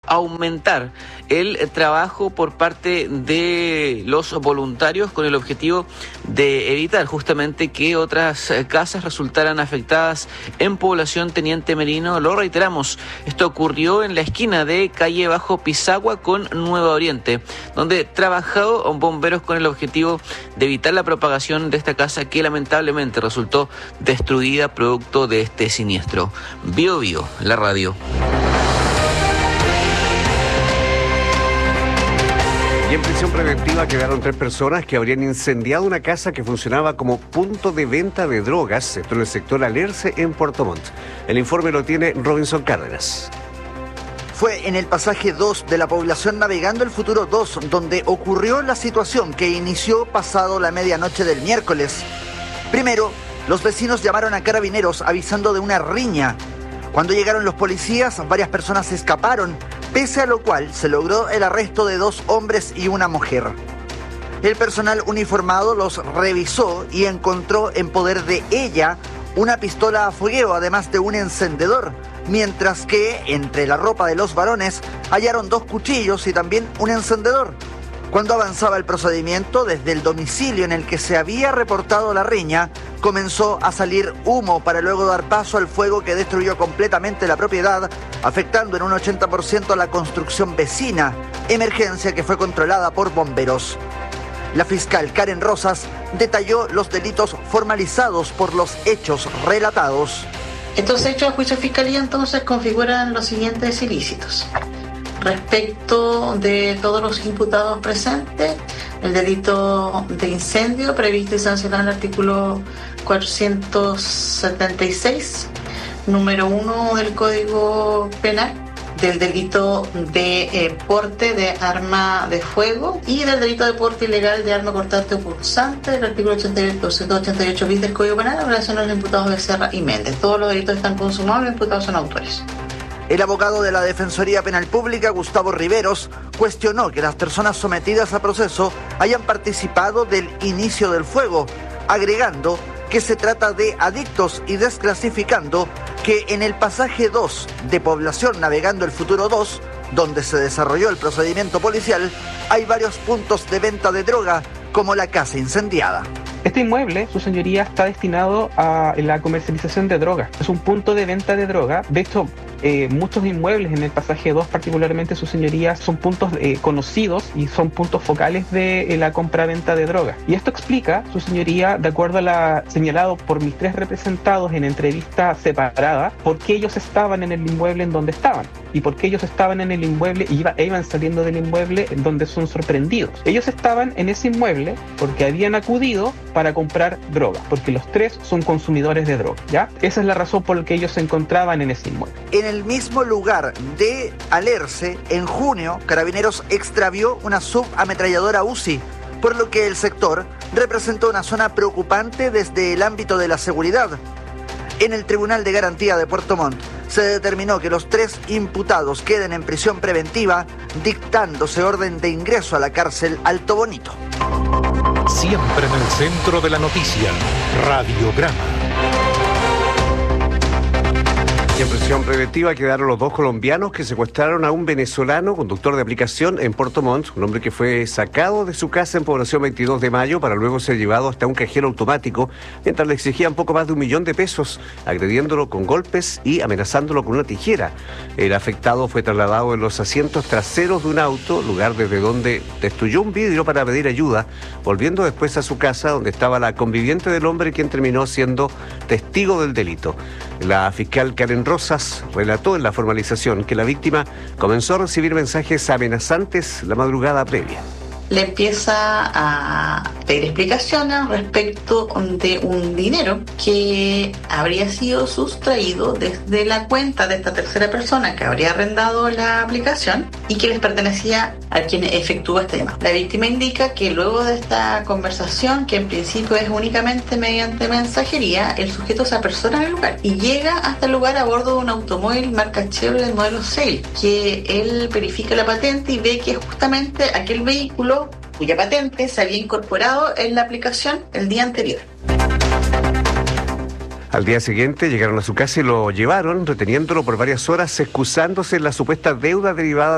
aumentar el trabajo por parte de los voluntarios con el objetivo de evitar justamente que otras casas resultaran afectadas en población Teniente Merino. Lo reiteramos, esto ocurrió en la esquina de calle Bajo Pisagua con Nueva Oriente, donde trabajó bomberos con el objetivo de evitar la propagación de esta casa que lamentablemente resultó destruida producto de este siniestro. Bio Bio, la radio. Y en prisión preventiva quedaron 3 personas que habrían incendiado una casa que funcionaba como punto de venta de drogas, esto en el sector Alerce, en Puerto Montt. El informe lo tiene Robinson Cárdenas. Fue en el pasaje 2 de la población Navegando el Futuro 2 donde ocurrió la situación que inició pasado la medianoche del miércoles. Primero, los vecinos llamaron a carabineros avisando de una riña. Cuando llegaron los policías, varias personas escaparon, pese a lo cual se logró el arresto de 2 hombres y una mujer. El personal uniformado los revisó y encontró en poder de ella una pistola a fogueo, además de un encendedor, mientras que entre la ropa de los varones hallaron 2 cuchillos y también un encendedor. Cuando avanzaba el procedimiento, desde el domicilio en el que se había reportado la riña, comenzó a salir humo para luego dar paso al fuego que destruyó completamente la propiedad, afectando en un 80% a la construcción vecina, emergencia que fue controlada por bomberos. La fiscal Karen Rosas detalló los delitos formalizados por los hechos relatados. Estos hechos a juicio de fiscalía entonces configuran los siguientes ilícitos. Respecto de todos los imputados presentes, el delito de incendio previsto y sancionado en el artículo 476, número 1 del Código Penal, del delito de porte de arma de fuego y del delito de porte ilegal de arma cortante o punzante del artículo 288 bis del Código Penal en relación a los imputados Becerra y Méndez. Todos los delitos están consumados, los imputados son autores. El abogado de la Defensoría Penal Pública, Gustavo Riveros, cuestionó que las personas sometidas a proceso hayan participado del inicio del fuego, agregando que se trata de adictos y desclasificando que en el pasaje 2 de población Navegando el Futuro 2, donde se desarrolló el procedimiento policial, hay varios puntos de venta de droga, como la casa incendiada. Este inmueble, su señoría, está destinado a la comercialización de droga. Es un punto de venta de droga. De hecho, muchos inmuebles en el pasaje 2, particularmente su señoría, son puntos conocidos y son puntos focales de la compra-venta de droga. Y esto explica, su señoría, de acuerdo a la señalado por mis 3 representados en entrevista separada, por qué ellos estaban en el inmueble en donde estaban y por qué ellos estaban en el inmueble e iban saliendo del inmueble en donde son sorprendidos. Ellos estaban en ese inmueble porque habían acudido para comprar droga, porque los 3 son consumidores de droga, ¿ya? Esa es la razón por la que ellos se encontraban en ese inmueble. En el mismo lugar de Alerce, en junio, Carabineros extravió una subametralladora UCI, por lo que el sector representó una zona preocupante desde el ámbito de la seguridad. En el Tribunal de Garantía de Puerto Montt se determinó que los 3 imputados queden en prisión preventiva, dictándose orden de ingreso a la cárcel Alto Bonito. Siempre en el centro de la noticia, Radiograma. Y en prisión preventiva quedaron los 2 colombianos que secuestraron a un venezolano conductor de aplicación en Puerto Montt, un hombre que fue sacado de su casa en población 22 de mayo para luego ser llevado hasta un cajero automático mientras le exigían poco más de $1 millón, agrediéndolo con golpes y amenazándolo con una tijera. El afectado fue trasladado en los asientos traseros de un auto, lugar desde donde destruyó un vidrio para pedir ayuda, volviendo después a su casa donde estaba la conviviente del hombre, quien terminó siendo testigo del delito. La fiscal Karen Rosas relató en la formalización que la víctima comenzó a recibir mensajes amenazantes la madrugada previa. Le empieza a pedir explicaciones respecto de un dinero que habría sido sustraído desde la cuenta de esta tercera persona que habría arrendado la aplicación y que les pertenecía a quien efectúa este tema. La víctima indica que luego de esta conversación, que en principio es únicamente mediante mensajería, el sujeto se apersona en el lugar y llega hasta el lugar a bordo de un automóvil marca Chevrolet modelo Sail, que él verifica la patente y ve que es justamente aquel vehículo cuya patente se había incorporado en la aplicación el día anterior. Al día siguiente llegaron a su casa y lo llevaron, reteniéndolo por varias horas, excusándose en la supuesta deuda derivada